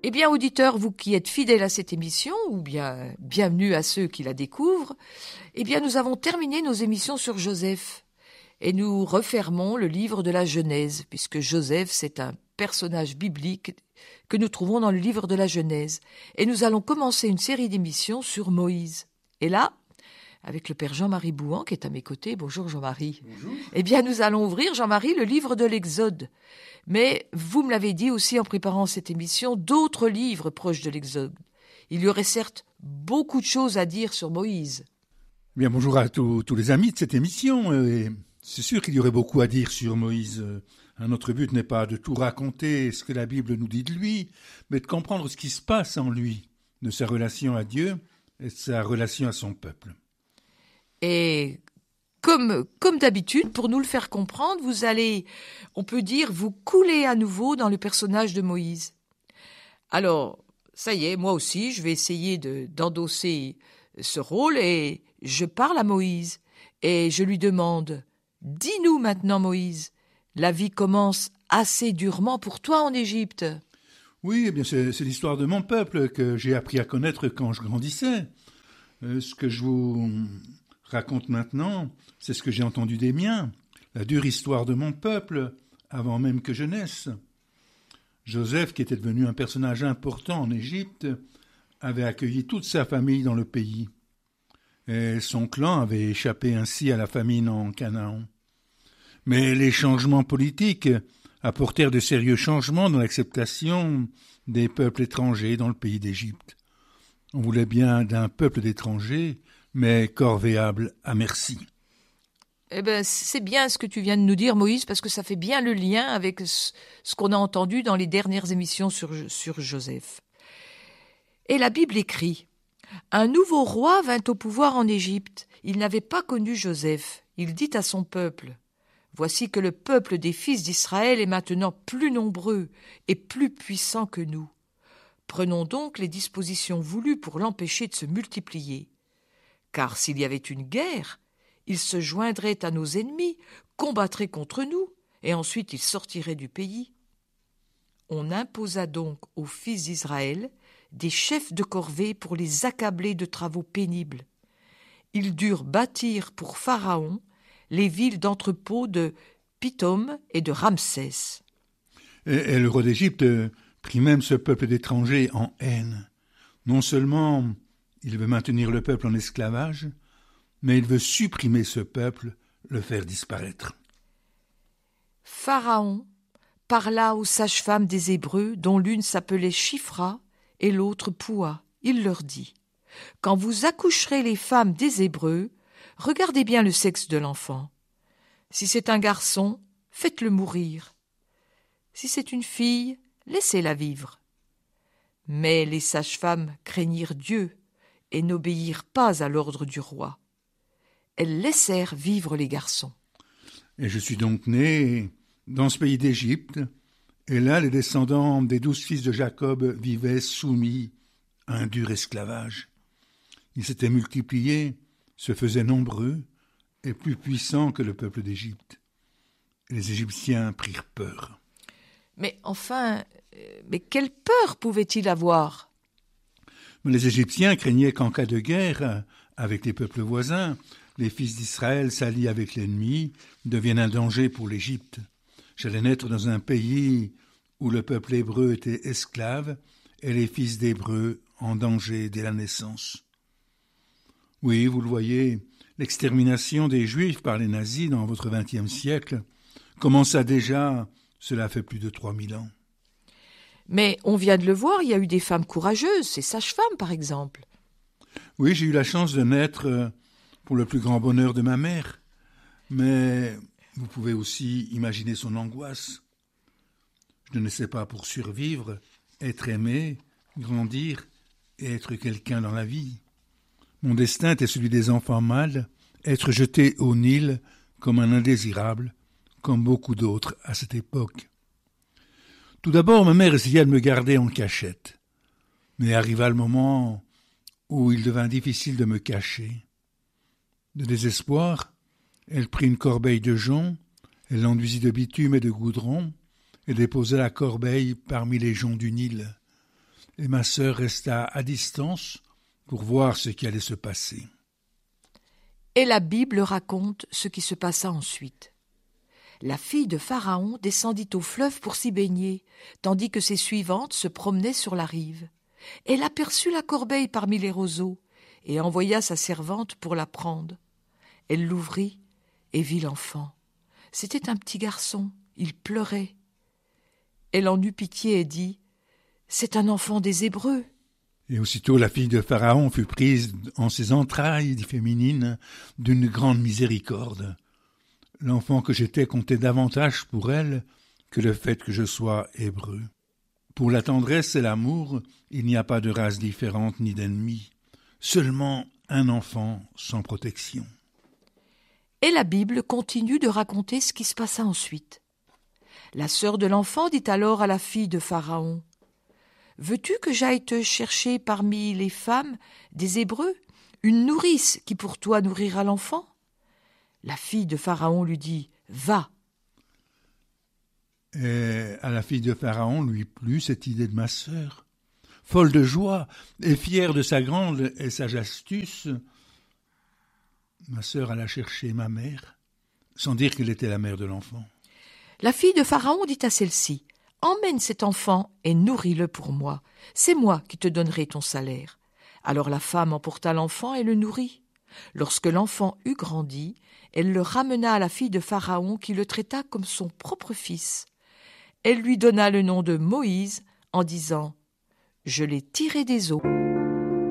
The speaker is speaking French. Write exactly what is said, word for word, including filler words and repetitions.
Eh bien, auditeurs, vous qui êtes fidèles à cette émission, ou bien bienvenue à ceux qui la découvrent, eh bien, nous avons terminé nos émissions sur Joseph. Et nous refermons le livre de la Genèse, puisque Joseph, c'est un personnage biblique que nous trouvons dans le livre de la Genèse. Et nous allons commencer une série d'émissions sur Moïse. Et là, avec le père Jean-Marie Bouhan, qui est à mes côtés. Bonjour Jean-Marie. Bonjour. Eh bien, nous allons ouvrir, Jean-Marie, le livre de l'Exode. Mais vous me l'avez dit aussi en préparant cette émission, d'autres livres proches de l'Exode. Il y aurait certes beaucoup de choses à dire sur Moïse. Bien, bonjour à tous, tous les amis de cette émission. Et c'est sûr qu'il y aurait beaucoup à dire sur Moïse. Notre but n'est pas de tout raconter ce que la Bible nous dit de lui, mais de comprendre ce qui se passe en lui, de sa relation à Dieu et de sa relation à son peuple. Et comme, comme d'habitude, pour nous le faire comprendre, vous allez, on peut dire, vous couler à nouveau dans le personnage de Moïse. Alors, ça y est, moi aussi, je vais essayer de, d'endosser ce rôle et je parle à Moïse et je lui demande « Dis-nous maintenant, Moïse, la vie commence assez durement pour toi en Égypte. » Oui, eh bien c'est, c'est l'histoire de mon peuple que j'ai appris à connaître quand je grandissais. Euh, ce que je vous raconte maintenant, c'est ce que j'ai entendu des miens, la dure histoire de mon peuple, avant même que je naisse. Joseph, qui était devenu un personnage important en Égypte, avait accueilli toute sa famille dans le pays. Et son clan avait échappé ainsi à la famine en Canaan. Mais les changements politiques apportèrent de sérieux changements dans l'acceptation des peuples étrangers dans le pays d'Égypte. On voulait bien d'un peuple d'étrangers, mais corvéable à merci. Eh bien, c'est bien ce que tu viens de nous dire, Moïse, parce que ça fait bien le lien avec ce, ce qu'on a entendu dans les dernières émissions sur, sur Joseph. Et la Bible écrit « Un nouveau roi vint au pouvoir en Égypte. Il n'avait pas connu Joseph. Il dit à son peuple « Voici que le peuple des fils d'Israël est maintenant plus nombreux et plus puissant que nous. Prenons donc les dispositions voulues pour l'empêcher de se multiplier. Car s'il y avait une guerre, il se joindrait à nos ennemis, combattrait contre nous, et ensuite il sortirait du pays. » On imposa donc aux fils d'Israël des chefs de corvée pour les accabler de travaux pénibles. Ils durent bâtir pour Pharaon les villes d'entrepôt de Pithom et de Ramsès. Et, et le roi d'Égypte prit même ce peuple d'étrangers en haine. Non seulement il veut maintenir le peuple en esclavage, mais il veut supprimer ce peuple, le faire disparaître. Pharaon parla aux sages-femmes des Hébreux, dont l'une s'appelait Shifra et l'autre Poua. Il leur dit « Quand vous accoucherez les femmes des Hébreux, regardez bien le sexe de l'enfant. Si c'est un garçon, faites-le mourir. Si c'est une fille, laissez-la vivre. » Mais les sages-femmes craignirent Dieu et n'obéirent pas à l'ordre du roi. Elles laissèrent vivre les garçons. Et je suis donc né dans ce pays d'Égypte, et là les descendants des douze fils de Jacob vivaient soumis à un dur esclavage. Ils s'étaient multipliés, se faisaient nombreux et plus puissants que le peuple d'Égypte. Et les Égyptiens prirent peur. Mais enfin, mais quelle peur pouvaient-ils avoir ? Mais les Égyptiens craignaient qu'en cas de guerre avec les peuples voisins, les fils d'Israël s'allient avec l'ennemi, deviennent un danger pour l'Égypte. J'allais naître dans un pays où le peuple hébreu était esclave et les fils d'Hébreux en danger dès la naissance. Oui, vous le voyez, l'extermination des Juifs par les nazis dans votre vingtième siècle commença déjà, cela fait plus de trois mille ans. Mais on vient de le voir, il y a eu des femmes courageuses, ces sages-femmes par exemple. Oui, j'ai eu la chance de naître pour le plus grand bonheur de ma mère, mais vous pouvez aussi imaginer son angoisse. Je ne sais pas pour survivre, être aimé, grandir et être quelqu'un dans la vie. Mon destin était celui des enfants mâles, être jeté au Nil comme un indésirable, comme beaucoup d'autres à cette époque. Tout d'abord, ma mère essaya de me garder en cachette, mais arriva le moment où il devint difficile de me cacher. De désespoir, elle prit une corbeille de joncs, elle l'enduisit de bitume et de goudron, et déposa la corbeille parmi les joncs du Nil. et ma sœur resta à distance pour voir ce qui allait se passer. Et la Bible raconte ce qui se passa ensuite. La fille de Pharaon descendit au fleuve pour s'y baigner, tandis que ses suivantes se promenaient sur la rive. Elle aperçut la corbeille parmi les roseaux et envoya sa servante pour la prendre. Elle l'ouvrit et vit l'enfant. C'était un petit garçon, il pleurait. Elle en eut pitié et dit « C'est un enfant des Hébreux ». Et aussitôt la fille de Pharaon fut prise en ses entrailles féminines d'une grande miséricorde. L'enfant que j'étais comptait davantage pour elle que le fait que je sois hébreu. Pour la tendresse et l'amour, il n'y a pas de race différente ni d'ennemis, seulement un enfant sans protection. Et la Bible continue de raconter ce qui se passa ensuite. La sœur de l'enfant dit alors à la fille de Pharaon « Veux-tu que j'aille te chercher parmi les femmes des Hébreux une nourrice qui pour toi nourrira l'enfant ?» La fille de Pharaon lui dit « Va !» Et à la fille de Pharaon lui plut cette idée de ma sœur. Folle de joie et fière de sa grande et sage astuce, ma sœur alla chercher ma mère, sans dire qu'elle était la mère de l'enfant. La fille de Pharaon dit à celle-ci « Emmène cet enfant et nourris-le pour moi. C'est moi qui te donnerai ton salaire. » Alors la femme emporta l'enfant et le nourrit. Lorsque l'enfant eut grandi, elle le ramena à la fille de Pharaon qui le traita comme son propre fils. Elle lui donna le nom de Moïse en disant « Je l'ai tiré des eaux. »